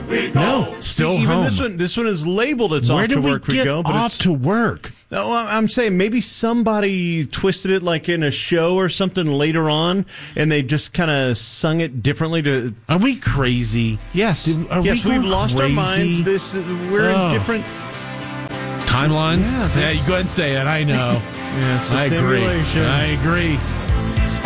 No, Still even home. this one is labeled it's Where off to did work we get go, but off to work? No, I'm saying maybe somebody twisted it like in a show or something later on, and they just kind of sung it differently. Are we crazy? Yes, We've lost our minds. We're in different timelines. Yeah, you go ahead and say it. I know. Yeah, it's a simulation. I agree.